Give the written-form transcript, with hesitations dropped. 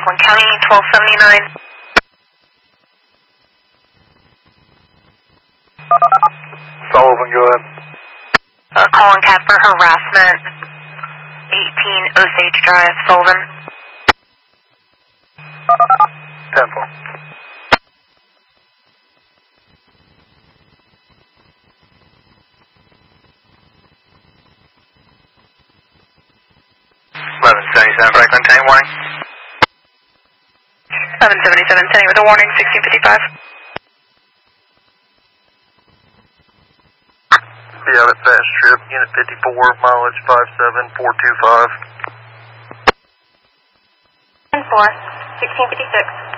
Franklin County, 1279. Sullivan, go ahead. Calling CAT for harassment. 18 Osage Drive, Sullivan. 10-4. Franklin, tank warning. 1177, sending with a warning, 1655. Be out at Fast Trip, Unit 54, mileage 57425. 10-4, 1656.